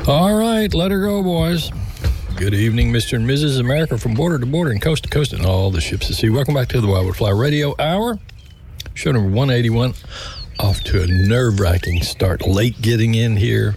All right, let her go, boys. Good evening, Mr. and Mrs. America, from border to border and coast to coast and all the ships at sea. Welcome back to the Wildwood Fly Radio Hour. Show number 181. Off to a nerve-wracking start. Late getting in here.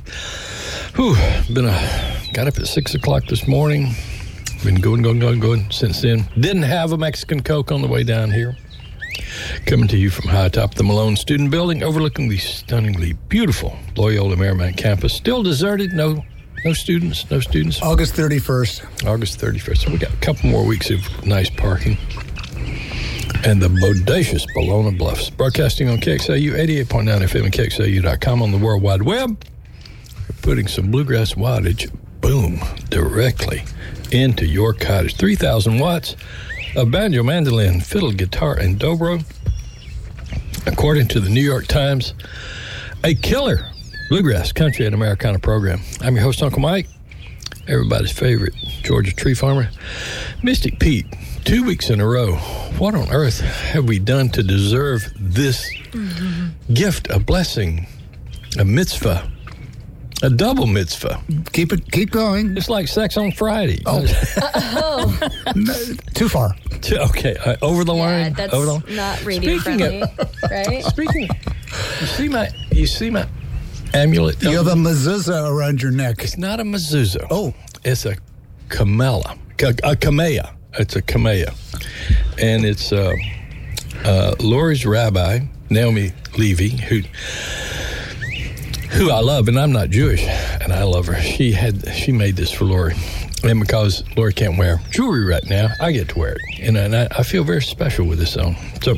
Got up at 6 o'clock this morning. Been going since then. Didn't have a Mexican Coke on the way down here. Coming to you from high atop the Malone Student Building, overlooking the stunningly beautiful Loyola Marymount campus. Still deserted, no students. August 31st. So we got a couple more weeks of nice parking. And the bodacious Bologna Bluffs. Broadcasting on KXLU 88.9 FM and KXLU.com on the World Wide Web. We're putting some bluegrass wattage, boom, directly into your cottage. 3,000 watts of banjo, mandolin, fiddle, guitar, and dobro. According to the New York Times, a killer bluegrass, country, and Americana program. I'm your host, Uncle Mike, everybody's favorite Georgia tree farmer, Mystic Pete. 2 weeks in a row. What on earth have we done to deserve this gift, a blessing, a mitzvah, a double mitzvah? Keep going. It's like sex on Friday. Oh. Too far. Okay, over the line. That's over the line. not radio friendly, right? Speaking, you see my amulet. You have a mezuzah around your neck. It's not a mezuzah. Oh, it's a kamea. A kamea. It's a kamea, and it's Lori's rabbi, Naomi Levy, who I love, and I'm not Jewish, and I love her. She made this for Lori, and because Lori can't wear jewelry right now, I get to wear it, and I feel very special with this on. So,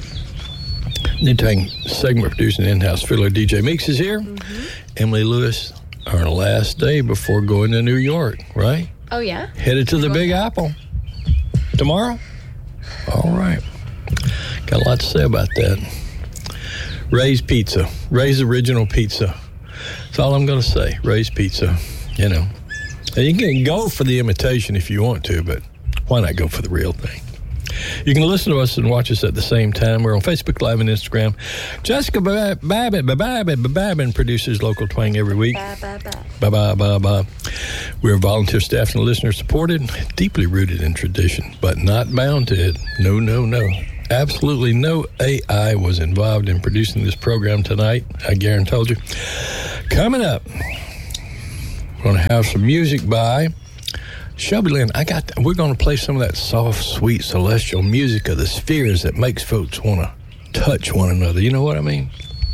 Nintang segment producing in-house fiddler DJ Meeks is here. Emily Lewis, our last day before going to New York, right? Oh yeah. Headed to the Big Apple. Tomorrow? All right. Got a lot to say about that. Ray's Pizza. Ray's Original Pizza. That's all I'm going to say. Ray's Pizza. You know. And you can go for the imitation if you want to, but why not go for the real thing? You can listen to us and watch us at the same time. We're on Facebook Live and Instagram. Jessica Babin produces Local Twang every week. Ba. We're volunteer staff and listener supported, deeply rooted in tradition, but not bound to it. No. Absolutely no AI was involved in producing this program tonight. I guarantee you. Coming up, we're going to have some music by Shelby Lynn. We're going to play some of that soft, sweet, celestial music of the spheres that makes folks want to touch one another. You know what I mean?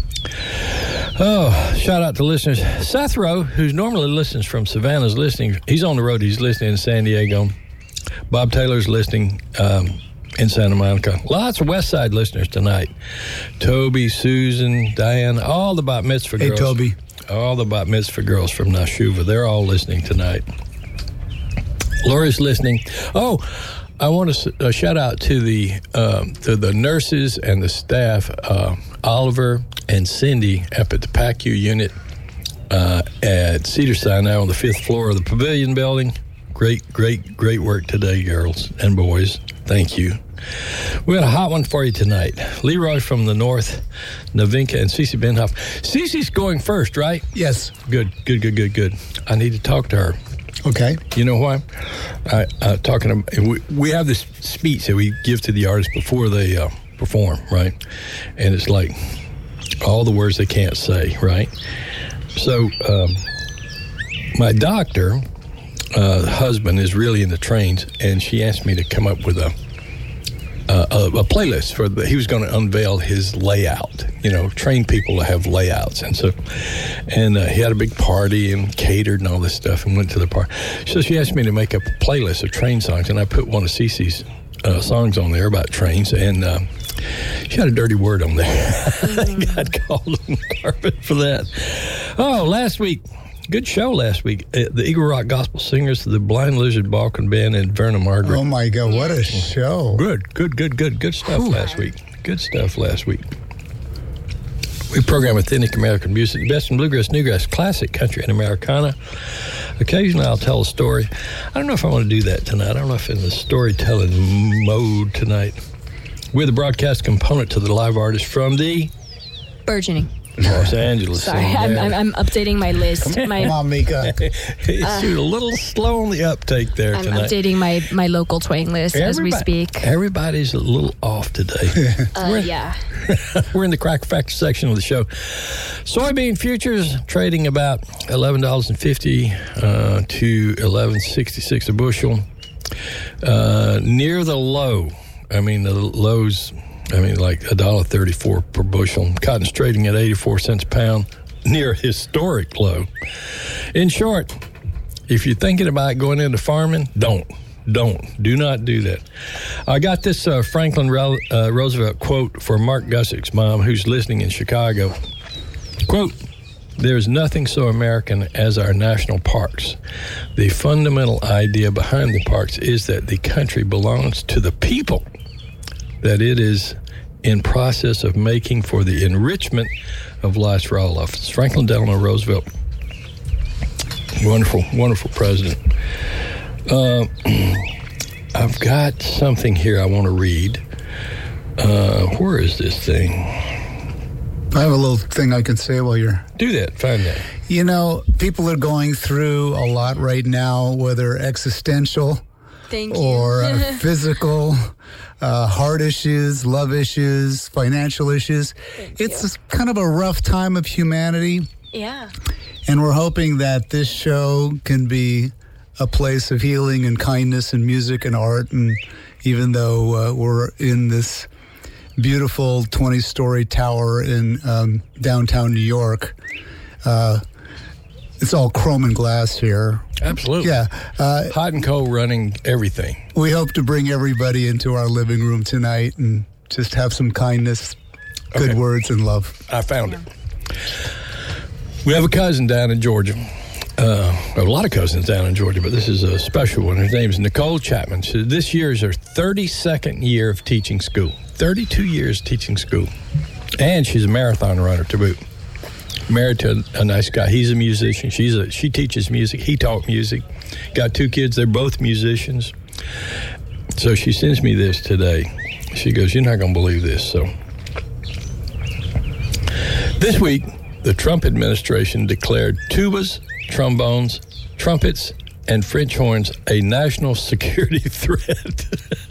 Oh, shout out to listeners. Seth Rowe, who normally listens from Savannah, is listening. He's on the road. He's listening in San Diego. Bob Taylor's listening in Santa Monica. Lots of West Side listeners tonight. Toby, Susan, Diane, all the bat mitzvah girls. Hey, Toby. All the bat mitzvah girls from Nashuva. They're all listening tonight. Lori's listening. Oh, I want to shout out to the nurses and the staff, Oliver and Cindy up at the PACU unit at Cedar-Sinai on the 5th floor of the Pavilion building. Great work today, girls and boys. Thank you. We got a hot one for you tonight. Leroy from the north, Navinka and Cece Benhoff. Cece's going first, right? yes. Good. I need to talk to her. Okay. You know why? We have this speech that we give to the artists before they perform, right? And it's like all the words they can't say, right? So my doctor, husband, is really into trains, and she asked me to come up with a playlist he was going to unveil his layout, train people to have layouts. And he had a big party and catered and all this stuff and went to the party. So she asked me to make up a playlist of train songs, and I put one of Cece's songs on there about trains, and she had a dirty word on there. I got called on the carpet for that. Oh, last week. Good show last week. The Eagle Rock Gospel Singers, the Blind Lizard Balkan Band, and Verna Margaret. Oh, my God. What a show. Good stuff last week. Good stuff last week. We program authentic American music, the best in bluegrass, newgrass, classic, country, and Americana. Occasionally, I'll tell a story. I don't know if I want to do that tonight. I don't know if in the storytelling mode tonight. We're the broadcast component to the live artist from the Burgeoning Los Angeles. Sorry, I'm updating my list. Come on, Mika. You're a little slow on the uptake there I'm tonight. updating my local twang list as we speak. Everybody's a little off today. Yeah. We're in the crack factor section of the show. Soybean futures trading about $11.50 to $11.66 a bushel. Near the low. I mean, the lows, like $1.34 per bushel. Cotton's trading at 84 cents a pound, near a historic low. In short, if you're thinking about going into farming, do not do that. I got this Franklin Roosevelt quote for Mark Gussick's mom, who's listening in Chicago. Quote, "There's nothing so American as our national parks. The fundamental idea behind the parks is that the country belongs to the people, that it is in process of making for the enrichment of lives for all of us." Franklin Delano Roosevelt, wonderful, wonderful president. I've got something here I want to read. Where is this thing? I have a little thing I can say while you're... Do that. Find that. You know, people are going through a lot right now, whether existential Thank you. or physical, heart issues, love issues, financial issues. It's kind of a rough time of humanity. Yeah. And we're hoping that this show can be a place of healing and kindness and music and art. And even though we're in this beautiful 20-story tower in downtown New York, it's all chrome and glass here. Absolutely. Yeah. Hot and cold running everything. We hope to bring everybody into our living room tonight and just have some kindness, good words, and love. I found it. We have a cousin down in Georgia. A lot of cousins down in Georgia, but this is a special one. Her name is Nicole Chapman. So this year is her 32nd year of teaching school. 32 years teaching school. And she's a marathon runner to boot. Married to a nice guy. He's a musician. She teaches music. He taught music. Got 2 kids. They're both musicians. So she sends me this today. She goes, "You're not going to believe this." So this week, the Trump administration declared tubas, trombones, trumpets, and French horns a national security threat.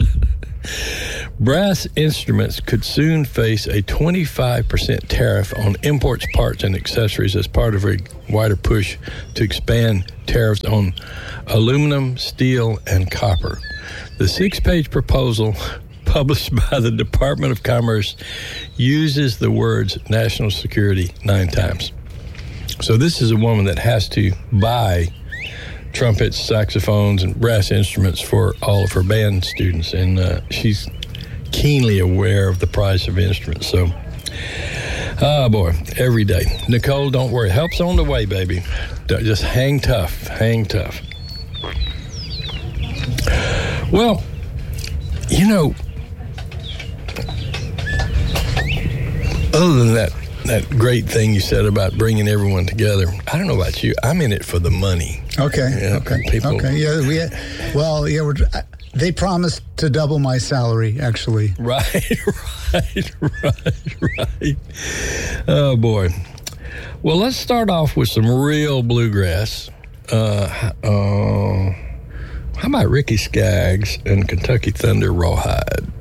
Brass instruments could soon face a 25% tariff on imports, parts, and accessories as part of a wider push to expand tariffs on aluminum, steel, and copper. The 6-page proposal published by the Department of Commerce uses the words national security 9 times. So this is a woman that has to buy trumpets, saxophones, and brass instruments for all of her band students, and she's keenly aware of the price of instruments. So, boy, every day. Nicole, don't worry. Help's on the way, baby. Just hang tough. Hang tough. Well, you know, other than that great thing you said about bringing everyone together, I don't know about you. I'm in it for the money. Okay. Yeah, Okay. people- Okay. Yeah. They promised to double my salary, actually. Right. Oh, boy. Well, let's start off with some real bluegrass. How about Ricky Skaggs and Kentucky Thunder Rawhide?